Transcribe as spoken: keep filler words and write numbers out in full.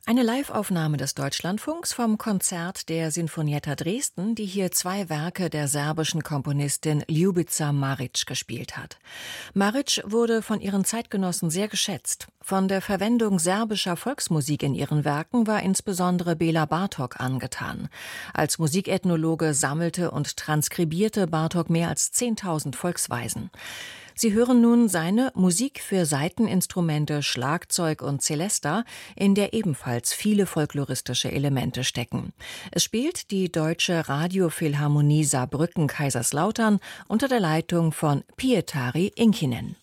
Eine Live-Aufnahme des Deutschlandfunks vom Konzert der Sinfonietta Dresden, die hier zwei Werke der serbischen Komponistin Ljubica Marić gespielt hat. Marić wurde von ihren Zeitgenossen sehr geschätzt. Von der Verwendung serbischer Volksmusik in ihren Werken war insbesondere Bela Bartok angetan. Als Musikethnologe sammelte und transkribierte Bartok mehr als zehntausend Volksweisen. Sie hören nun seine Musik für Saiteninstrumente, Schlagzeug und Celesta, in der ebenfalls viele folkloristische Elemente stecken. Es spielt die Deutsche Radiophilharmonie Saarbrücken-Kaiserslautern unter der Leitung von Pietari Inkinen.